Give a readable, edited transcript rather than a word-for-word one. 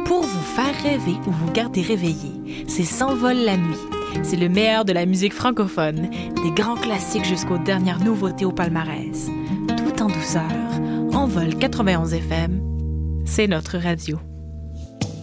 Pour vous faire rêver ou vous garder réveillé, c'est S'envole la nuit. C'est le meilleur de la musique francophone, des grands classiques jusqu'aux dernières nouveautés au palmarès. Tout en douceur, Envol 91 FM, c'est notre radio.